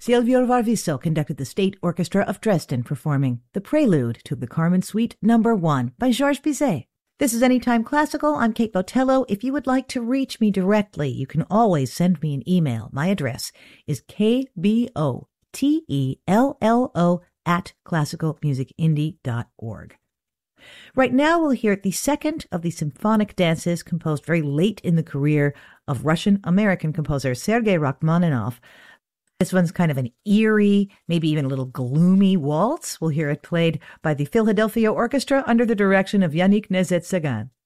Silvio Varviso conducted the State Orchestra of Dresden performing the Prelude to the Carmen Suite No. 1 by Georges Bizet. This is Anytime Classical. I'm Kate Botello. If you would like to reach me directly, you can always send me an email. My address is kbottello@classicalmusicindie.org. Right now, we'll hear the second of the symphonic dances composed very late in the career of Russian-American composer Sergei Rachmaninoff. This one's kind of an eerie, maybe even a little gloomy waltz. We'll hear it played by the Philadelphia Orchestra under the direction of Yannick Nézet-Séguin.